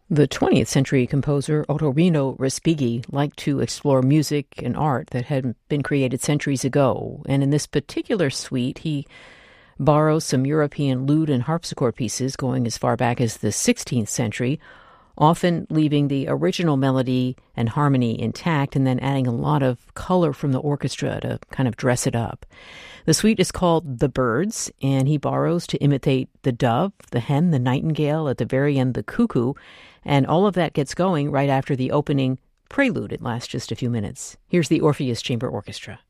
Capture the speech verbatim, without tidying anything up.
The twentieth century composer Ottorino Respighi liked to explore music and art that had been created centuries ago, and in this particular suite, he borrows some European lute and harpsichord pieces going as far back as the sixteenth century, often leaving the original melody and harmony intact and then adding a lot of color from the orchestra to kind of dress it up. The suite is called The Birds, and he borrows to imitate the dove, the hen, the nightingale, at the very end, the cuckoo, and all of that gets going right after the opening prelude. It lasts just a few minutes. Here's the Orpheus Chamber Orchestra.